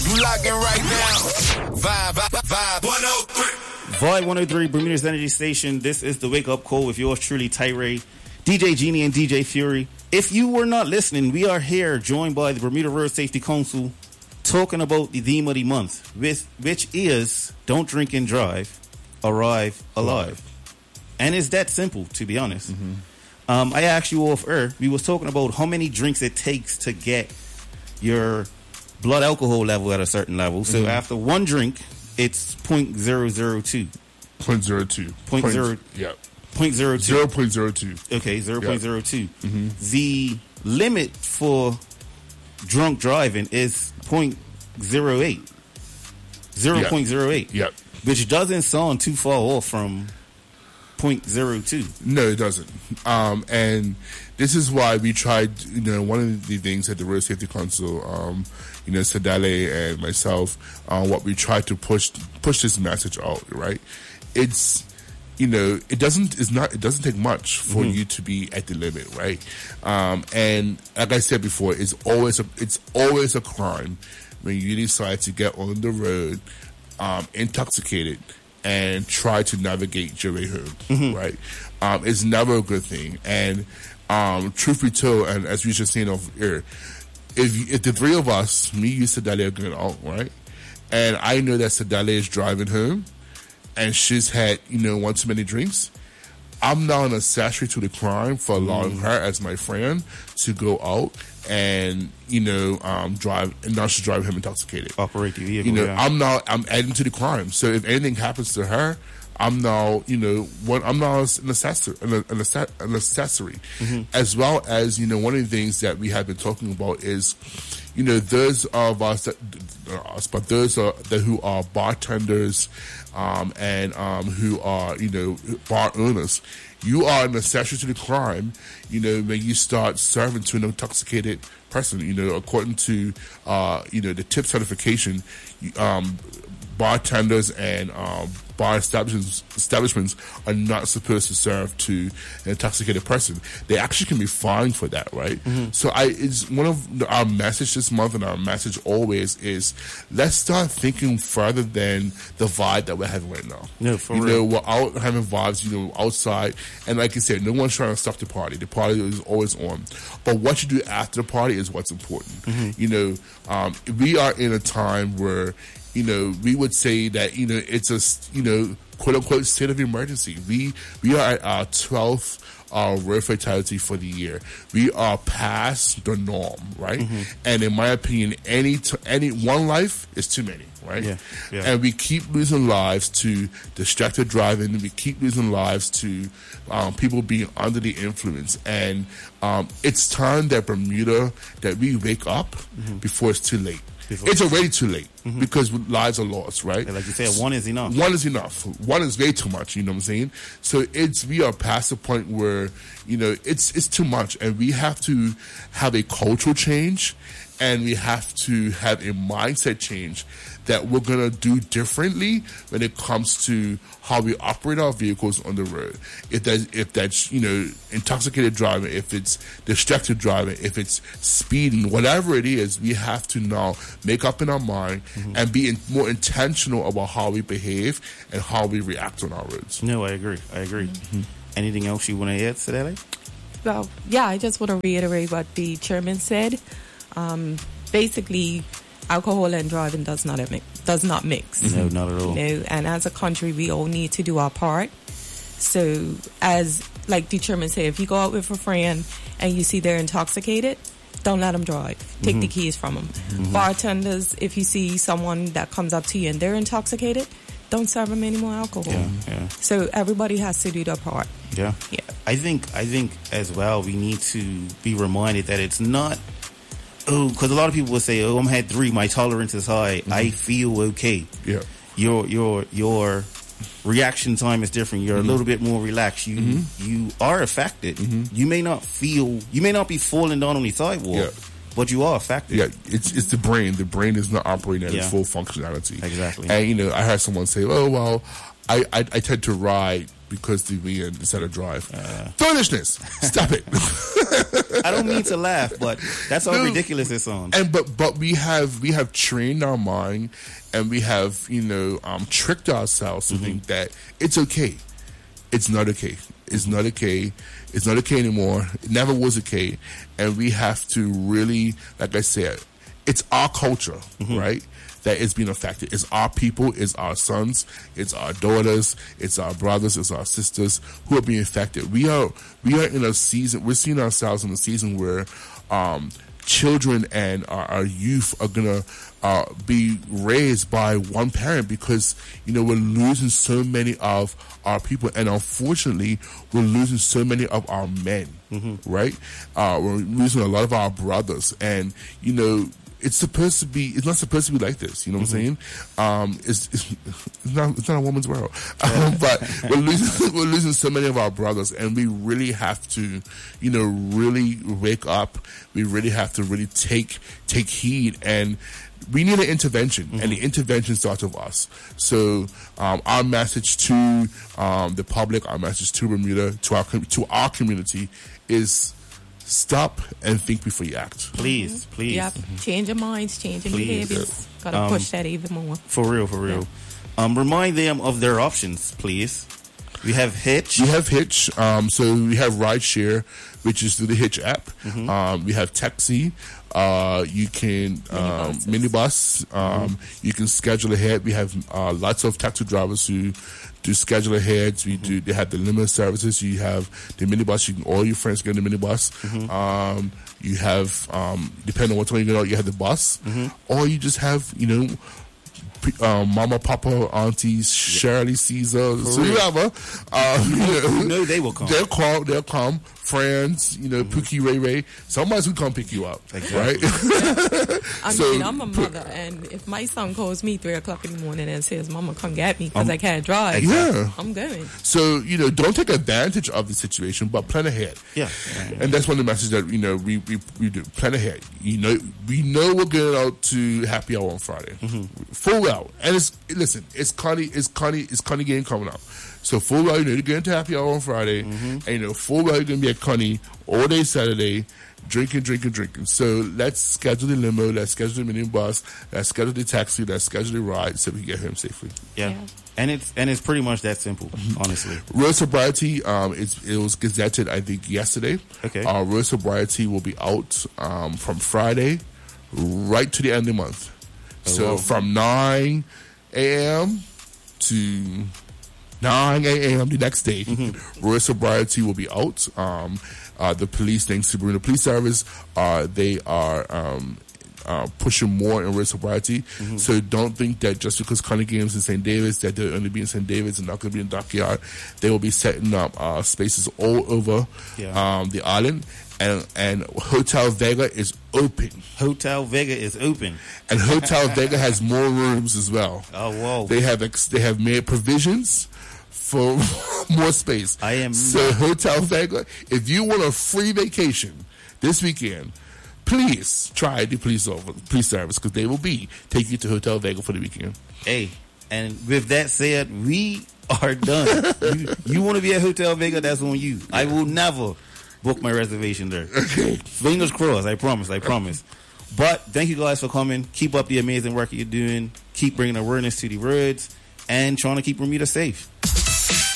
You locking right now. Vibe 103. Vibe 103, Bermuda's Energy Station. This is the Wake Up Call with yours truly, Tyree, DJ Genie, and DJ Fury. If you were not listening, we are here joined by the Bermuda Road Safety Council talking about the theme of the month, which is Don't Drink and Drive, Arrive Alive. And it's that simple, to be honest. I asked you off air, we was talking about how many drinks it takes to get your blood alcohol level at a certain level. So after one drink, it's 0.002. 0.02. 0.0. Yeah. 0.02. 0.02. Okay, 0.02. The limit for drunk driving is 0.08. 0.08. Yeah. Which doesn't sound too far off from 0.02. No, it doesn't. And this is why we tried, one of the things that the Road Safety Council, Sadale and myself, what we tried to push this message out, right? It's, it doesn't take much for you to be at the limit, right? And like I said before, it's always a crime when you decide to get on the road, intoxicated and try to navigate your way home, right? It's never a good thing. And, truth be told, and as we just seen over here, if the three of us, me, you, Sadale, are going out, right? And I know that Sadale is driving home and she's had, one too many drinks, I'm now an accessory to the crime for allowing her as my friend to go out and, drive, and now she's driving him intoxicated. Operate the vehicle, I'm adding to the crime. So if anything happens to her, I'm now, I'm now an accessory. As well as, one of the things that we have been talking about is, those of us who are bartenders, and who are, bar owners, you are an accessory to the crime, when you start serving to an intoxicated person, according to, the tip certification, bartenders and bar establishments are not supposed to serve to an intoxicated person. They actually can be fined for that, right? So it's one of our message this month, and our message always is, let's start thinking further than the vibe that we're having right now. No, for real. We're out having vibes, outside, and like you said, no one's trying to stop the party. The party is always on. But what you do after the party is what's important. We are in a time where, we would say that, it's a, quote unquote state of emergency. We are at our 12th road fatality for the year. We are past the norm, right? And in my opinion, any one life is too many, right? Yeah. And we keep losing lives to distracted driving. We keep losing lives to people being under the influence. And it's time that Bermuda, that we wake up before it's too late. It's already too late because lives are lost, right? Yeah, like you said, one is enough. One is enough. One is way too much, you know what I'm saying? So we are past the point where, it's too much, and we have to have a cultural change, and we have to have a mindset change that we're going to do differently when it comes to how we operate our vehicles on the road. If that's intoxicated driving, if it's distracted driving, if it's speeding, whatever it is, we have to now make up in our mind and be more intentional about how we behave and how we react on our roads. No, I agree. Anything else you want to add to that? Well, yeah, I just want to reiterate what the chairman said. Basically, alcohol and driving does not mix. No, not at all. And as a country, we all need to do our part. So, as like the chairman said, if you go out with a friend and you see they're intoxicated, don't let them drive. Take the keys from them. Bartenders, if you see someone that comes up to you and they're intoxicated, don't serve them any more alcohol. Yeah. So everybody has to do their part. Yeah. I think as well, we need to be reminded that it's not. Oh, because a lot of people will say, "Oh, I'm had 3. My tolerance is high. I feel okay." Yeah. Your reaction time is different. You're a little bit more relaxed. You are affected. You may not be falling down on the sidewalk, but you are affected. Yeah, it's the brain. The brain is not operating at its full functionality. Exactly. And I heard someone say, "Oh, well, I tend to ride because the VN decided to drive. Foolishness! Stop it. I don't mean to laugh, but that's how ridiculous it sounds. And but we have trained our mind, and we have tricked ourselves to think that it's okay. It's not okay. It's not okay. It's not okay anymore. It never was okay, and we have to really, like I said, it's our culture, right? That is being affected. It's our people, it's our sons, it's our daughters, it's our brothers, it's our sisters who are being affected. We are in a season, we're seeing ourselves in a season where children and our youth are gonna be raised by one parent, because we're losing so many of our people, and unfortunately we're losing so many of our men, right? We're losing a lot of our brothers, and it's not supposed to be like this. You know what I'm saying? It's not a woman's world. But we're losing so many of our brothers, and we really have to, really wake up. We really have to really take heed, and we need an intervention, and the intervention starts with us. So, our message to the public, our message to Bermuda, to our community is: stop and think before you act. Please. Yep. Change your minds, change your behaviors. Gotta push that even more. For real. Yeah. Remind them of their options, please. We have Hitch. So we have Rideshare, which is through the Hitch app. We have Taxi. You can minibus. You can schedule ahead. We have lots of taxi drivers who do schedule ahead. They have the limo services. You have the minibus. All your friends get in the minibus. You have, depending on what time you get out, you have the bus, or you just have Mama, Papa, Aunties, Shirley, Caesar, whoever. They will come. They'll come. Friends, Pookie, Ray. Somebody's who come pick you up, right? I'm a mother, and if my son calls me 3:00 in the morning and says, "Mama, come get me because I can't drive," I'm going. So don't take advantage of the situation, but plan ahead. Yeah. And that's one of the messages that we do. Plan ahead. We know we're going out to happy hour on Friday, full out, and it's Connie game coming up. So full well, you're going to happy hour on Friday, and full well, you're going to be at Connie all day Saturday, drinking. So let's schedule the limo, let's schedule the minibus, let's schedule the taxi, let's schedule the ride, so we can get home safely. Yeah. And it's pretty much that simple, honestly. Road sobriety, it was gazetted, I think, yesterday. Okay. Road sobriety will be out from Friday right to the end of the month. From 9 a.m. to 9 a.m. the next day, road sobriety will be out. The police, thanks to Bermuda Police Service, they are pushing more in road sobriety. So don't think that just because Connie Games in St. David's, that they'll only be in St. David's and not going to be in Dockyard. They will be setting up spaces all over the island. And Hotel Vega is open. Hotel Vega is open. And Hotel Vega has more rooms as well. Oh, whoa. They have made provisions for more space. So Hotel Vega, if you want a free vacation this weekend, please try the police service, because they will be taking you to Hotel Vega for the weekend. Hey, and with that said, we are done. you want to be at Hotel Vega, that's on you. I will never book my reservation there. Okay. Fingers crossed, I promise. But thank you guys for coming. Keep up the amazing work you're doing. Keep bringing awareness to the roads and trying to keep Bermuda safe.